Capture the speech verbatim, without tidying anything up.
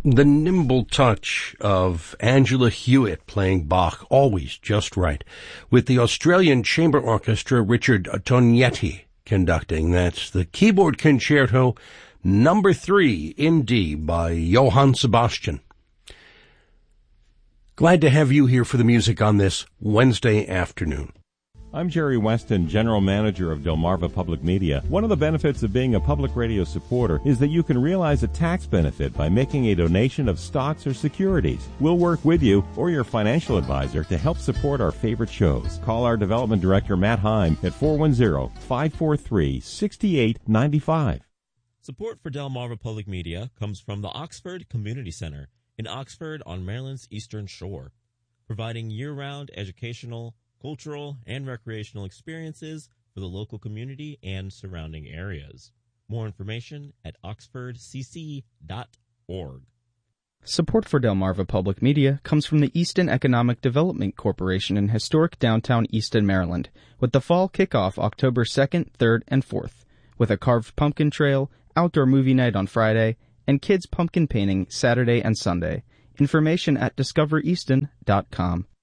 The nimble touch of Angela Hewitt playing Bach, always just right, with the Australian Chamber Orchestra, Richard Tognetti conducting. That's the Keyboard Concerto number three in D by Johann Sebastian. Glad to have you here for the music on this Wednesday afternoon. I'm Jerry Weston, General Manager of Delmarva Public Media. One of the benefits of being a public radio supporter is that you can realize a tax benefit by making a donation of stocks or securities. We'll work with you or your financial advisor to help support our favorite shows. Call our Development Director, Matt Heim, at four one zero, five four three, six eight nine five. Support for Delmarva Public Media comes from the Oxford Community Center in Oxford on Maryland's Eastern Shore, providing year-round educational, cultural, and recreational experiences for the local community and surrounding areas. More information at oxford c c dot org. Support for Delmarva Public Media comes from the Easton Economic Development Corporation in historic downtown Easton, Maryland, with the fall kickoff October second, third, and fourth, with a carved pumpkin trail, outdoor movie night on Friday, and kids pumpkin painting Saturday and Sunday. Information at discover easton dot com.